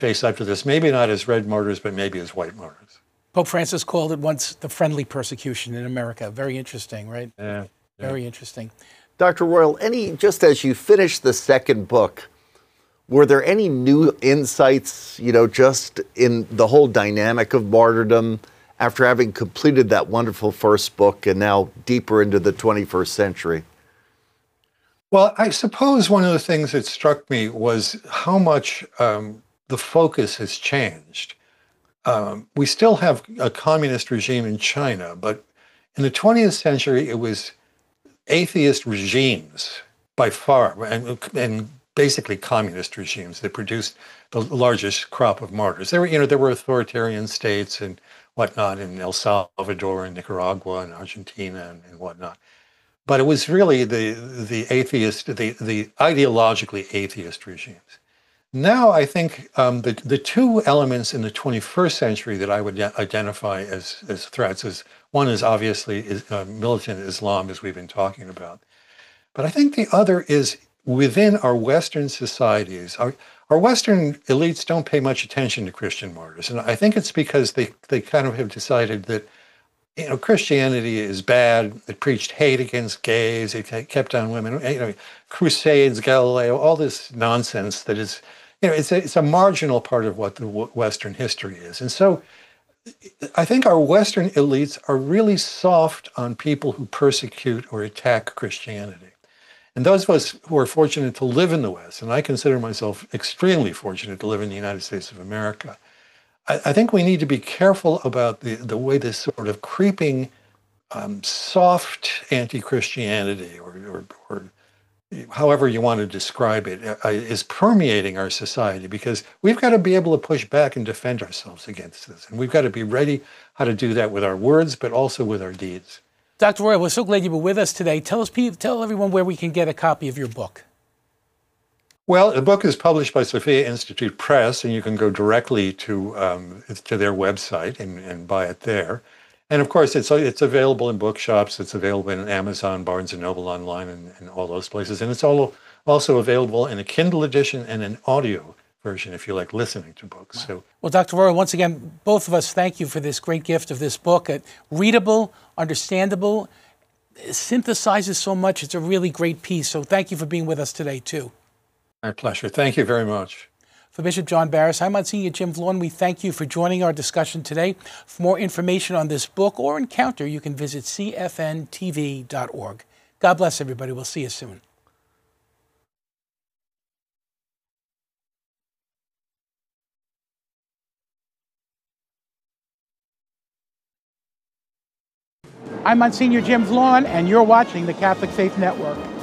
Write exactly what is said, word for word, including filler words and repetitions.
face up to this, maybe not as red martyrs, but maybe as white martyrs. Pope Francis called it once the friendly persecution in America. Very interesting, right? Yeah. yeah. Very interesting. Doctor Royal, any, just as you finished the second book, were there any new insights, you know, just in the whole dynamic of martyrdom after having completed that wonderful first book and now deeper into the twenty-first century? Well, I suppose one of the things that struck me was how much um, the focus has changed. Um, we still have a communist regime in China, but in the twentieth century, it was atheist regimes by far, and, and basically communist regimes that produced the largest crop of martyrs. There were, you know, there were authoritarian states and whatnot in El Salvador and Nicaragua and Argentina and, and whatnot. But it was really the the atheist, the the ideologically atheist regimes. Now, I think um, the the two elements in the twenty-first century that I would identify as as threats is one is obviously is, uh, militant Islam, as we've been talking about, but I think the other is within our Western societies. Our our Western elites don't pay much attention to Christian martyrs, and I think it's because they they kind of have decided that, you know, Christianity is bad. It preached hate against gays. It kept on women. You know, Crusades, Galileo, all this nonsense that is, you know, it's a, it's a marginal part of what the Western history is. And so I think our Western elites are really soft on people who persecute or attack Christianity. And those of us who are fortunate to live in the West, and I consider myself extremely fortunate to live in the United States of America, I think we need to be careful about the, the way this sort of creeping, um, soft anti-Christianity, or, or, or however you want to describe it, uh, is permeating our society, because we've got to be able to push back and defend ourselves against this. And we've got to be ready how to do that with our words, but also with our deeds. Doctor Royal, we're so glad you were with us today. Tell us, tell everyone where we can get a copy of your book. Well, the book is published by Sophia Institute Press, and you can go directly to um, to their website and, and buy it there. And of course, it's it's available in bookshops. It's available in Amazon, Barnes and Noble online, and, and all those places. And it's all, also available in a Kindle edition and an audio version if you like listening to books. Wow. So, well, Doctor Royal, once again, both of us thank you for this great gift of this book. It, readable, understandable, synthesizes so much. It's a really great piece. So thank you for being with us today, too. My pleasure. Thank you very much. For Bishop John Barris, I'm Monsignor Jim Vaughn. We thank you for joining our discussion today. For more information on this book or encounter, you can visit c f n t v dot org. God bless everybody. We'll see you soon. I'm Monsignor Jim Vaughn, and you're watching the Catholic Faith Network.